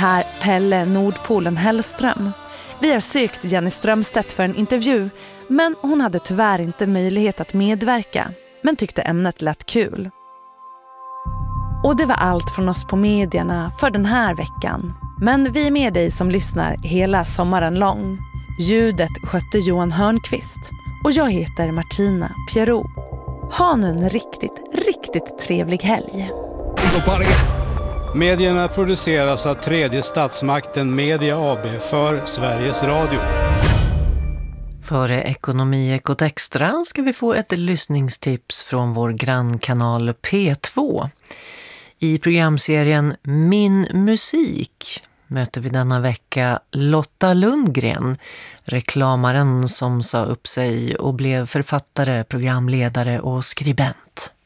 här Pelle Nordpolen Hellström. Vi har sökt Jenny Strömstedt för en intervju, men hon hade tyvärr inte möjlighet att medverka, men tyckte ämnet lät kul. Och det var allt från oss på medierna för den här veckan. Men vi är med dig som lyssnar hela sommaren lång. Ljudet skötte Johan Hörnqvist och jag heter Martina Pierrot. Ha nu en riktigt trevlig helg. Medierna produceras av tredje statsmakten Media AB för Sveriges Radio. Före Ekonomiekot Extra ska vi få ett lyssningstips från vår grannkanal P2. I programserien Min musik möter vi denna vecka Lotta Lundgren, reklamaren som sa upp sig och blev författare, programledare och skribent.